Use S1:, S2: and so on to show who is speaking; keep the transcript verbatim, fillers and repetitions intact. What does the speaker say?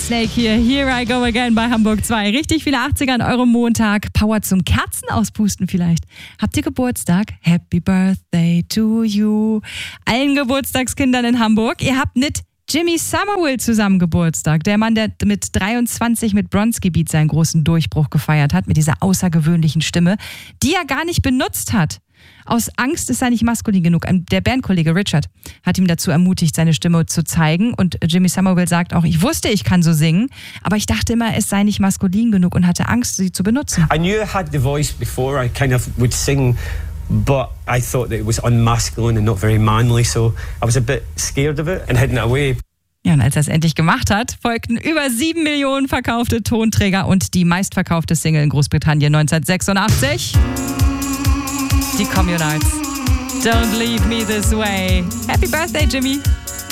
S1: Whitesnake hier, Here I Go Again bei Hamburg zwei. Richtig viele achtziger an eurem Montag. Power zum Kerzen auspusten vielleicht. Habt ihr Geburtstag? Happy Birthday to you. Allen Geburtstagskindern in Hamburg. Ihr habt mit Jimmy Somerville zusammen Geburtstag. Der Mann, der mit dreiundzwanzig mit Bronski Beat seinen großen Durchbruch gefeiert hat, mit dieser außergewöhnlichen Stimme, die er gar nicht benutzt hat. Aus Angst ist er nicht maskulin genug. Der Bandkollege Richard hat ihm dazu ermutigt, seine Stimme zu zeigen. Und Jimmy Somerville sagt auch, ich wusste, ich kann so singen, aber ich dachte immer, es sei nicht maskulin genug und hatte Angst, sie zu benutzen.
S2: I knew I had the voice before. I kind of would sing, but I thought that it was unmasculine and not very manly, so I was a bit scared of it and hidden it away.
S1: Ja, und als er es endlich gemacht hat, folgten über sieben Millionen verkaufte Tonträger und die meistverkaufte Single in Großbritannien neunzehnhundertsechsundachtzig. Die Communards. Don't leave me this way. Happy Birthday, Jimmy.